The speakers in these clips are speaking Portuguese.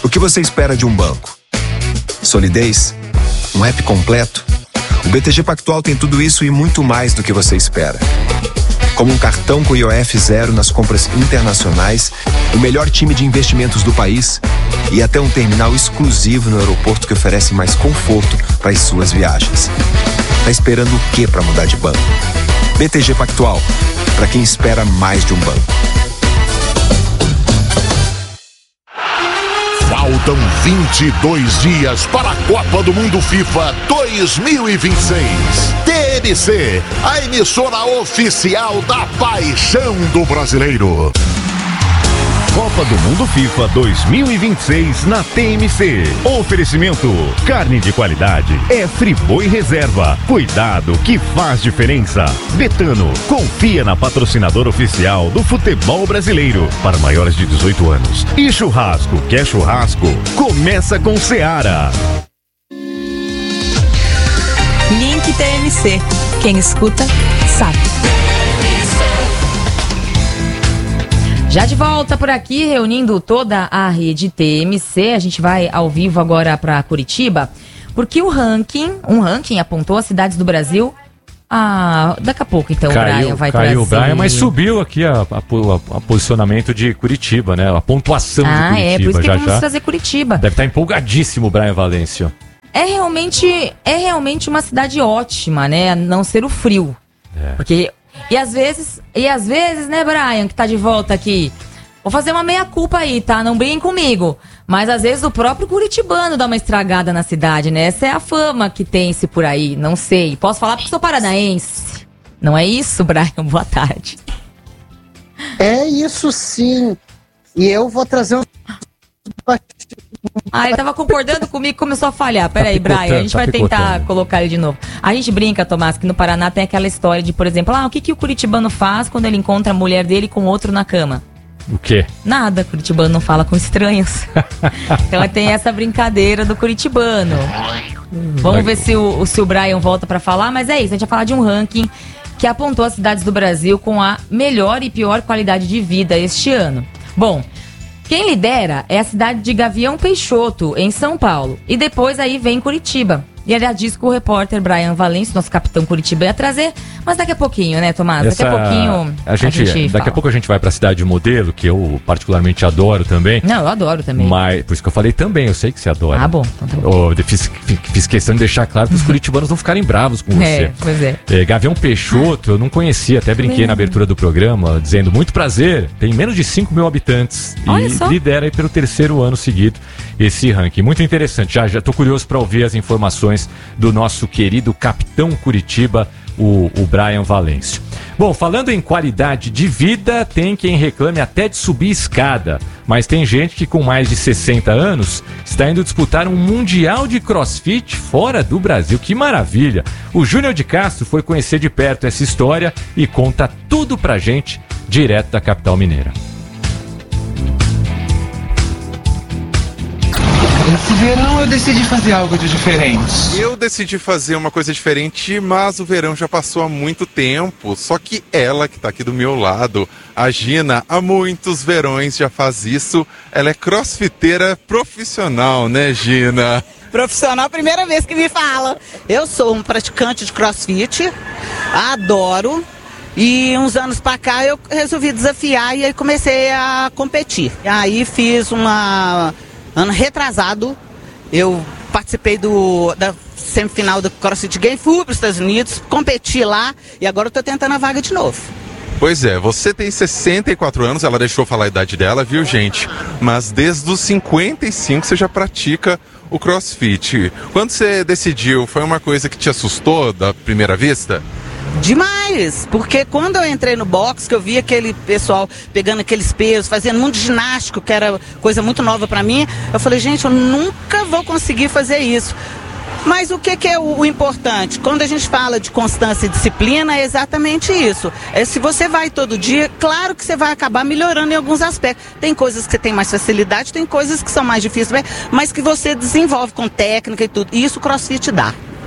O que você espera de um banco? Solidez? Um app completo? O BTG Pactual tem tudo isso e muito mais do que você espera. Como um cartão com IOF zero nas compras internacionais, o melhor time de investimentos do país e até um terminal exclusivo no aeroporto que oferece mais conforto para as suas viagens. Tá esperando o quê para mudar de banco? BTG Pactual, para quem espera mais de um banco. Faltam 22 dias para a Copa do Mundo FIFA 2026. TMC, a emissora oficial da paixão do brasileiro. Copa do Mundo FIFA 2026 na TMC. Oferecimento: carne de qualidade é Friboi Reserva. Cuidado que faz diferença. Betano, confia na patrocinadora oficial do futebol brasileiro para maiores de 18 anos. E churrasco, quer churrasco? Começa com Seara. Link TMC. Quem escuta, sabe. Já de volta por aqui, reunindo toda a rede TMC, a gente vai ao vivo agora para Curitiba, porque um ranking apontou as cidades do Brasil. Daqui a pouco então o Brian vai trazer. Caiu o Brian, mas subiu aqui a posicionamento de Curitiba, né? A pontuação de Curitiba. É, por isso que vamos trazer Curitiba. Deve estar empolgadíssimo o Brian Valêncio. É realmente uma cidade ótima, né? A não ser o frio. Porque... E às vezes, né, Brian, que tá de volta aqui, vou fazer uma meia-culpa aí, tá? Não briguem comigo. Mas às vezes o próprio curitibano dá uma estragada na cidade, né? Essa é a fama que tem-se por aí, não sei. Posso falar porque sou paranaense. Não é isso, Brian? Boa tarde. É isso sim. E eu vou trazer um... Ele tava concordando comigo e começou a falhar. Peraí, Brian, a gente vai tentar colocar ele de novo. A gente brinca, Tomás, que no Paraná tem aquela história de, por exemplo, o que o curitibano faz quando ele encontra a mulher dele com outro na cama? O quê? Nada, curitibano não fala com estranhos. Então tem essa brincadeira do curitibano. Vamos ver se o Brian volta pra falar, mas é isso, a gente vai falar de um ranking que apontou as cidades do Brasil com a melhor e pior qualidade de vida este ano. Bom, quem lidera é a cidade de Gavião Peixoto, em São Paulo. E depois aí vem Curitiba. E aliás, diz que o repórter Brian Valêncio, nosso capitão Curitiba, ia trazer. Mas daqui a pouquinho, né, Tomás? Daqui a pouquinho daqui a pouco a gente vai pra cidade modelo, que eu particularmente adoro também. Não, eu adoro também. Mas, por isso que eu falei também, eu sei que você adora. Bom. Então tá bom. Fiz questão de deixar claro para os curitibanos não ficarem bravos com você. Pois é. Gavião Peixoto, eu não conhecia, até brinquei na abertura do programa, dizendo, muito prazer, tem menos de 5 mil habitantes. Olha e só. lidera aí pelo 3º ano seguido esse ranking. Muito interessante, já tô curioso para ouvir as informações do nosso querido capitão Curitiba, o Brian Valêncio. Bom, falando em qualidade de vida, tem quem reclame até de subir escada, mas tem gente que com mais de 60 anos está indo disputar um mundial de crossfit fora do Brasil. Que maravilha! O Júnior de Castro foi conhecer de perto essa história e conta tudo pra gente, direto da capital mineira. Esse verão eu decidi fazer algo de diferente. Eu decidi fazer uma coisa diferente, mas o verão já passou há muito tempo. Só que ela que tá aqui do meu lado, a Gina, há muitos verões já faz isso. Ela é crossfiteira profissional, né, Gina? Profissional, primeira vez que me fala. Eu sou um praticante de crossfit, adoro. E uns anos pra cá eu resolvi desafiar e aí comecei a competir. E aí fiz ano retrasado, eu participei da semifinal do CrossFit Games, fui para os Estados Unidos, competi lá e agora eu tô tentando a vaga de novo. Pois é, você tem 64 anos, ela deixou falar a idade dela, viu, gente? Mas desde os 55 você já pratica o CrossFit. Quando você decidiu, foi uma coisa que te assustou da primeira vista? Demais, porque quando eu entrei no box, que eu vi aquele pessoal pegando aqueles pesos, fazendo muito ginástico, que era coisa muito nova pra mim, eu falei, gente, eu nunca vou conseguir fazer isso. Mas o que é o importante? Quando a gente fala de constância e disciplina, é exatamente isso. Se você vai todo dia, claro que você vai acabar melhorando em alguns aspectos. Tem coisas que você tem mais facilidade, tem coisas que são mais difíceis, mas que você desenvolve com técnica e tudo. E isso o CrossFit dá.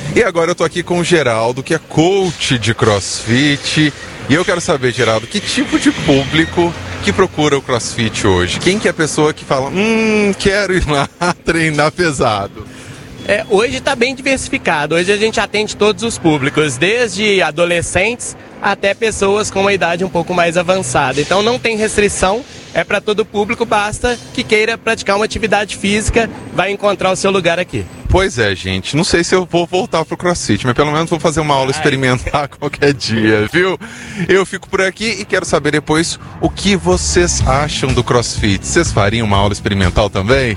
E agora eu tô aqui com o Geraldo, que é coach de CrossFit. E eu quero saber, Geraldo, que tipo de público que procura o CrossFit hoje? Quem que é a pessoa que fala, quero ir lá treinar pesado? Hoje está bem diversificado. Hoje a gente atende todos os públicos, desde adolescentes até pessoas com uma idade um pouco mais avançada. Então não tem restrição, é para todo público, basta que queira praticar uma atividade física, vai encontrar o seu lugar aqui. Pois é, gente, não sei se eu vou voltar pro CrossFit, mas pelo menos vou fazer uma aula experimentar qualquer dia, viu? Eu fico por aqui e quero saber depois o que vocês acham do CrossFit. Vocês fariam uma aula experimental também?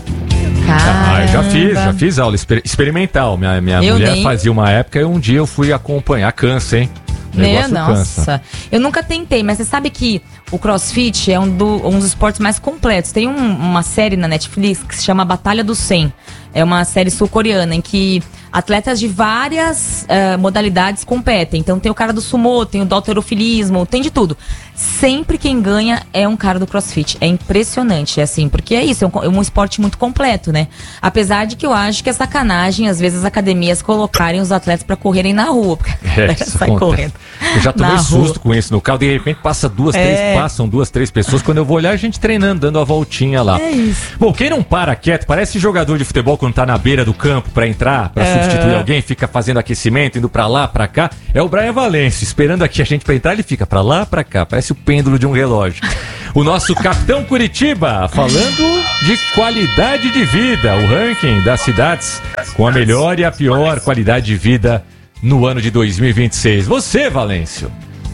Eu já fiz aula experimental. Minha mulher fazia uma época e um dia eu fui acompanhar. Cansa, hein? Nossa, eu nunca tentei, mas você sabe que o CrossFit é um dos esportes mais completos. Tem uma série na Netflix que se chama Batalha dos 100. É uma série sul-coreana em que atletas de várias modalidades competem. Então tem o cara do sumô, tem o do halterofilismo, tem de tudo. Sempre quem ganha é um cara do CrossFit. É impressionante, assim, porque é isso, é um esporte muito completo, né? Apesar de que eu acho que é sacanagem, às vezes, as academias colocarem os atletas pra correrem na rua. Porque sai correndo. Eu já tomei susto com isso no carro, de repente passam duas, três pessoas. Quando eu vou olhar, a gente treinando, dando a voltinha lá. É isso. Bom, quem não para quieto, parece jogador de futebol quando tá na beira do campo pra entrar, pra substituir alguém, fica fazendo aquecimento, indo pra lá, pra cá. É o Brian Valêncio, esperando aqui a gente pra entrar, ele fica pra lá, pra cá, parece o pêndulo de um relógio. O nosso Capitão Curitiba, falando de qualidade de vida, o ranking das cidades com a melhor e a pior qualidade de vida no ano de 2026. Você, Valêncio.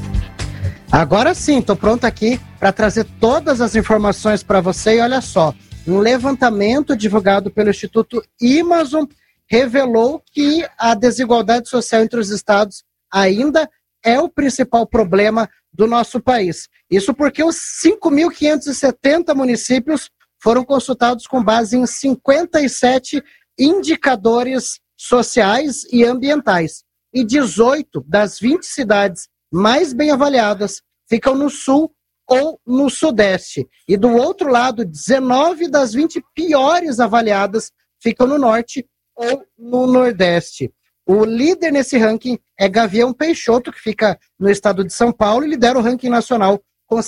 Agora sim, tô pronto aqui para trazer todas as informações para você e olha só, um levantamento divulgado pelo Instituto Amazon revelou que a desigualdade social entre os estados ainda é o principal problema do nosso país. Isso porque os 5.570 municípios foram consultados com base em 57 indicadores sociais e ambientais. E 18 das 20 cidades mais bem avaliadas ficam no sul ou no sudeste. E do outro lado, 19 das 20 piores avaliadas ficam no norte ou no nordeste. O líder nesse ranking é Gavião Peixoto, que fica no estado de São Paulo e lidera o ranking nacional com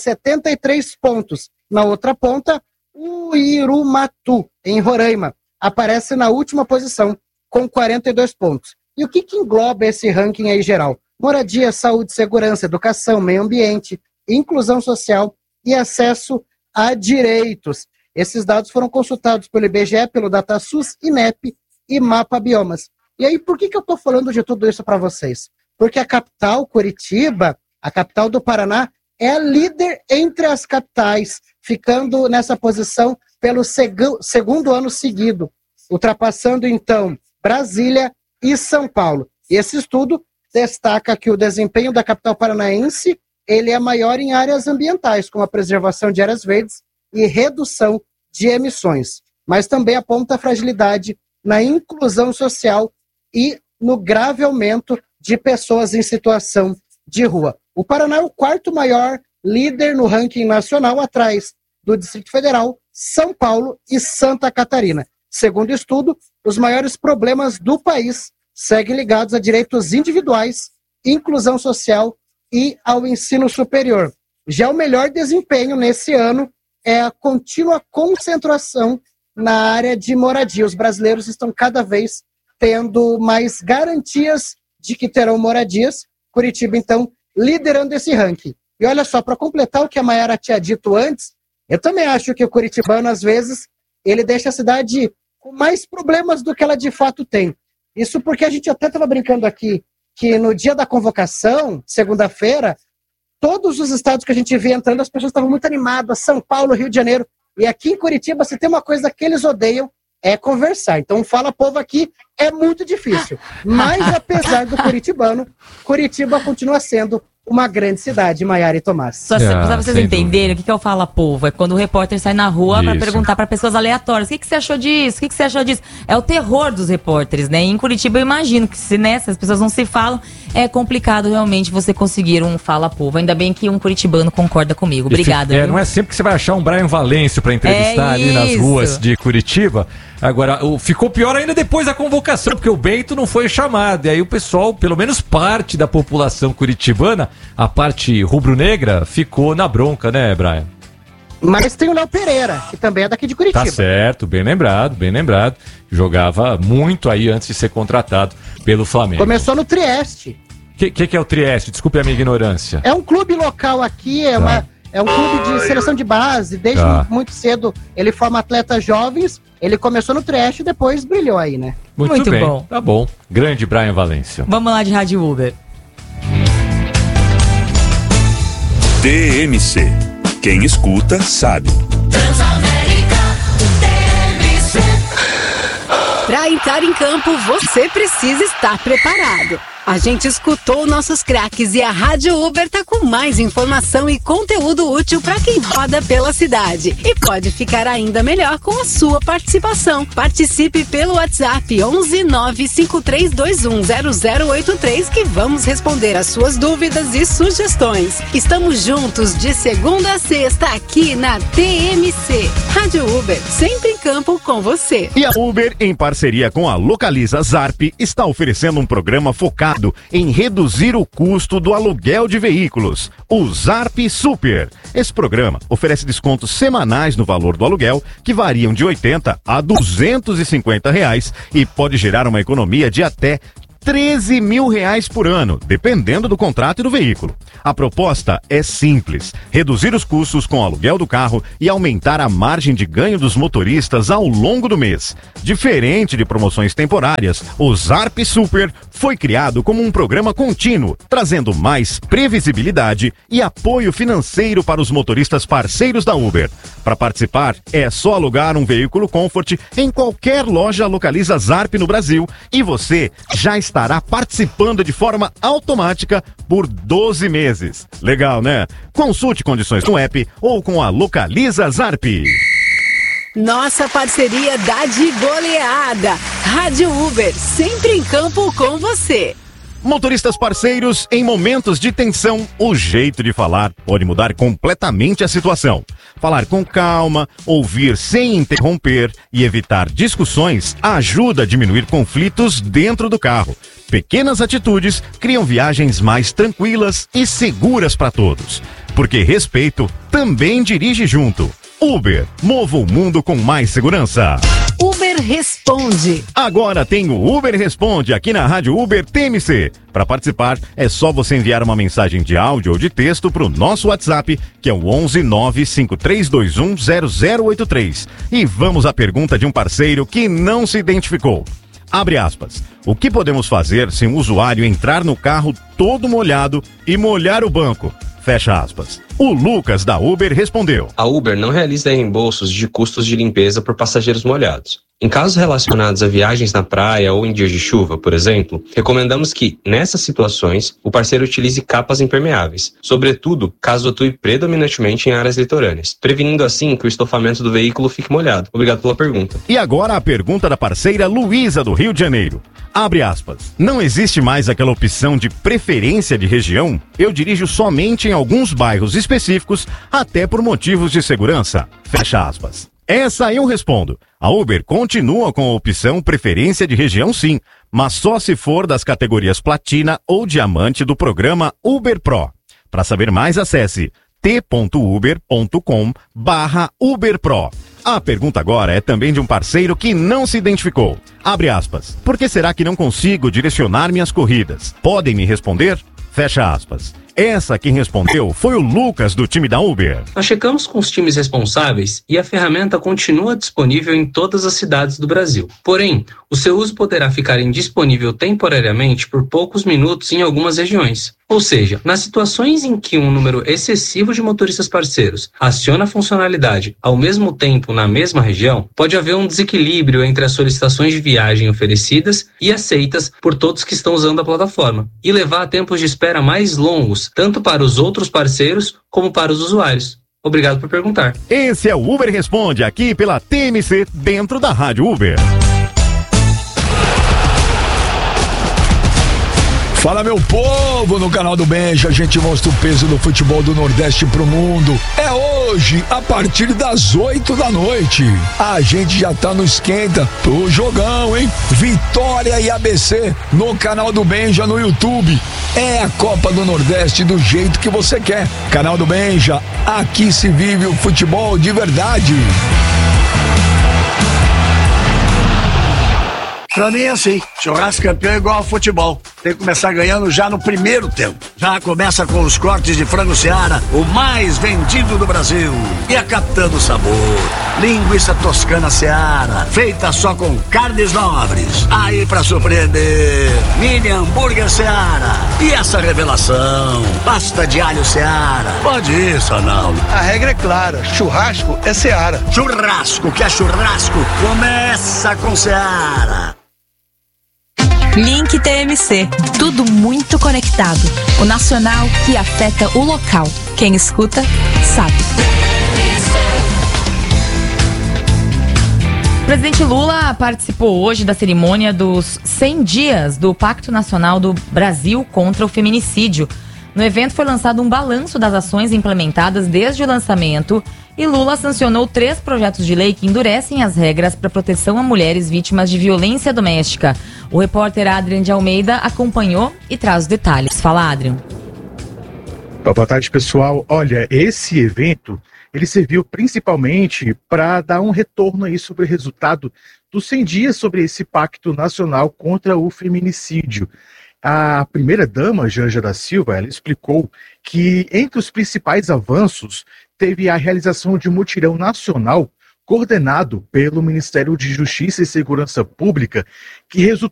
73 pontos. Na outra ponta, o Irumatu, em Roraima, aparece na última posição com 42 pontos. E o que engloba esse ranking aí geral? Moradia, saúde, segurança, educação, meio ambiente, inclusão social e acesso a direitos. Esses dados foram consultados pelo IBGE, pelo DataSUS, INEP e Mapa Biomas. E aí, por que eu estou falando de tudo isso para vocês? Porque a capital, Curitiba, a capital do Paraná, é a líder entre as capitais, ficando nessa posição pelo segundo ano seguido, ultrapassando, então, Brasília e São Paulo. E esse estudo destaca que o desempenho da capital paranaense ele é maior em áreas ambientais, como a preservação de áreas verdes e redução de emissões. Mas também aponta a fragilidade na inclusão social e no grave aumento de pessoas em situação de rua. O Paraná é o quarto maior líder no ranking nacional, atrás do Distrito Federal, São Paulo e Santa Catarina. Segundo o estudo, os maiores problemas do país seguem ligados a direitos individuais, inclusão social e ao ensino superior. Já o melhor desempenho nesse ano é a contínua concentração na área de moradia. Os brasileiros estão cada vez tendo mais garantias de que terão moradias. Curitiba, então, liderando esse ranking. E olha só, para completar o que a Mayara tinha dito antes, eu também acho que o curitibano, às vezes, ele deixa a cidade com mais problemas do que ela de fato tem. Isso porque a gente até estava brincando aqui que no dia da convocação, segunda-feira, todos os estados que a gente via entrando, as pessoas estavam muito animadas, São Paulo, Rio de Janeiro. E aqui em Curitiba, se tem uma coisa que eles odeiam, é conversar. Então, Fala Povo aqui é muito difícil. Mas, apesar do curitibano, Curitiba continua sendo uma grande cidade, Maiara e Tomás. Só pra vocês entenderem, o que é o Fala Povo? É quando o repórter sai na rua para perguntar para pessoas aleatórias, o que você achou disso? O que você achou disso? É o terror dos repórteres, né? E em Curitiba eu imagino que se as pessoas não se falam, é complicado realmente você conseguir um Fala Povo. Ainda bem que um curitibano concorda comigo. Obrigada. Não é sempre que você vai achar um Brian Valêncio para entrevistar ali nas ruas de Curitiba. Agora, ficou pior ainda depois da convocação, porque o Bento não foi chamado. E aí o pessoal, pelo menos parte da população curitibana, a parte rubro-negra, ficou na bronca, né, Brian? Mas tem o Léo Pereira, que também é daqui de Curitiba. Tá certo, bem lembrado. Jogava muito aí antes de ser contratado pelo Flamengo. Começou no Trieste. O que é o Trieste? Desculpe a minha ignorância. É um clube local aqui, é um clube de seleção de base. Desde muito cedo ele forma atletas jovens. Ele começou no Trieste e depois brilhou aí, né? Muito bem, bom. Tá bom. Grande Brian Valência. Vamos lá de Rádio Uber. TMC. Quem escuta, sabe. Para entrar em campo, você precisa estar preparado. A gente escutou nossos craques e a Rádio Uber tá com mais informação e conteúdo útil para quem roda pela cidade. E pode ficar ainda melhor com a sua participação. Participe pelo WhatsApp 11 95321 0083 que vamos responder as suas dúvidas e sugestões. Estamos juntos de segunda a sexta aqui na TMC. Rádio Uber, sempre em campo com você. E a Uber, em parceria com a Localiza Zarp, está oferecendo um programa focado em reduzir o custo do aluguel de veículos, o Zarp Super. Esse programa oferece descontos semanais no valor do aluguel, que variam de R$80 a R$250 e pode gerar uma economia de até R$13 mil por ano, dependendo do contrato e do veículo. A proposta é simples: reduzir os custos com o aluguel do carro e aumentar a margem de ganho dos motoristas ao longo do mês. Diferente de promoções temporárias, o Zarp Super foi criado como um programa contínuo, trazendo mais previsibilidade e apoio financeiro para os motoristas parceiros da Uber. Para participar, é só alugar um veículo Comfort em qualquer loja Localiza Zarp no Brasil e você já estará participando de forma automática por 12 meses. Legal, né? Consulte condições no app ou com a Localiza Zarp. Nossa parceria dá de goleada. Rádio Uber, sempre em campo com você. Motoristas parceiros, em momentos de tensão, o jeito de falar pode mudar completamente a situação. Falar com calma, ouvir sem interromper e evitar discussões ajuda a diminuir conflitos dentro do carro. Pequenas atitudes criam viagens mais tranquilas e seguras para todos. Porque respeito também dirige junto. Uber, mova o mundo com mais segurança. Uber Responde. Agora tem o Uber Responde aqui na Rádio Uber TMC. Para participar, é só você enviar uma mensagem de áudio ou de texto para o nosso WhatsApp, que é o 11 95321 0083. E vamos à pergunta de um parceiro que não se identificou. Abre aspas. O que podemos fazer se um usuário entrar no carro todo molhado e molhar o banco? Fecha aspas. O Lucas da Uber respondeu: a Uber não realiza reembolsos de custos de limpeza por passageiros molhados. Em casos relacionados a viagens na praia ou em dias de chuva, por exemplo, recomendamos que, nessas situações, o parceiro utilize capas impermeáveis, sobretudo caso atue predominantemente em áreas litorâneas, prevenindo assim que o estofamento do veículo fique molhado. Obrigado pela pergunta. E agora a pergunta da parceira Luísa do Rio de Janeiro. Abre aspas. Não existe mais aquela opção de preferência de região? Eu dirijo somente em alguns bairros específicos, até por motivos de segurança. Fecha aspas. Essa eu respondo. A Uber continua com a opção preferência de região sim, mas só se for das categorias Platina ou Diamante do programa Uber Pro. Para saber mais, acesse t.uber.com/uberpro. A pergunta agora é também de um parceiro que não se identificou. Abre aspas. Por que será que não consigo direcionar minhas corridas? Podem me responder? Fecha aspas. Essa quem respondeu foi o Lucas do time da Uber. Nós checamos com os times responsáveis e a ferramenta continua disponível em todas as cidades do Brasil. Porém, o seu uso poderá ficar indisponível temporariamente por poucos minutos em algumas regiões. Ou seja, nas situações em que um número excessivo de motoristas parceiros aciona a funcionalidade ao mesmo tempo na mesma região, pode haver um desequilíbrio entre as solicitações de viagem oferecidas e aceitas por todos que estão usando a plataforma, e levar a tempos de espera mais longos, tanto para os outros parceiros como para os usuários. Obrigado por perguntar. Esse é o Uber Responde, aqui pela TMC, dentro da Rádio Uber. Fala, meu povo, no canal do Benja a gente mostra o peso do futebol do Nordeste pro mundo. É hoje, a partir das 8 da noite. A gente já tá no esquenta pro jogão, hein? Vitória e ABC no canal do Benja no YouTube. É a Copa do Nordeste do jeito que você quer. Canal do Benja, aqui se vive o futebol de verdade. Pra mim é assim, churrasco campeão é igual ao futebol. Tem que começar ganhando já no primeiro tempo. Já começa com os cortes de frango Seara, o mais vendido do Brasil. E a Capitã do Sabor, linguiça toscana Seara, feita só com carnes nobres. Aí pra surpreender, mini hambúrguer Seara. E essa revelação, pasta de alho Seara. Pode ir, Sonaldo. A regra é clara, churrasco é Seara. Churrasco que é churrasco, começa com Seara. Link TMC, tudo muito conectado. O nacional que afeta o local. Quem escuta, sabe. O presidente Lula participou hoje da cerimônia dos 100 dias do Pacto Nacional do Brasil contra o Feminicídio. No evento foi lançado um balanço das ações implementadas desde o lançamento e Lula sancionou 3 projetos de lei que endurecem as regras para proteção a mulheres vítimas de violência doméstica. O repórter Adrian de Almeida acompanhou e traz os detalhes. Fala, Adrian. Boa tarde, pessoal. Olha, esse evento, ele serviu principalmente para dar um retorno aí sobre o resultado dos 100 dias sobre esse Pacto Nacional contra o Feminicídio. A primeira-dama, Janja da Silva, ela explicou que entre os principais avanços teve a realização de um mutirão nacional coordenado pelo Ministério de Justiça e Segurança Pública, que